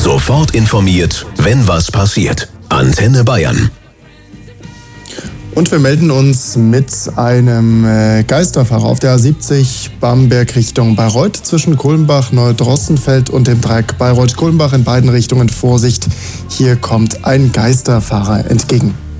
Sofort informiert, wenn was passiert. Antenne Bayern. Und wir melden uns mit einem Geisterfahrer auf der A70 Bamberg Richtung Bayreuth zwischen Kulmbach, Neudrossenfeld und dem Dreieck Bayreuth-Kulmbach in beiden Richtungen. Vorsicht, hier kommt ein Geisterfahrer entgegen.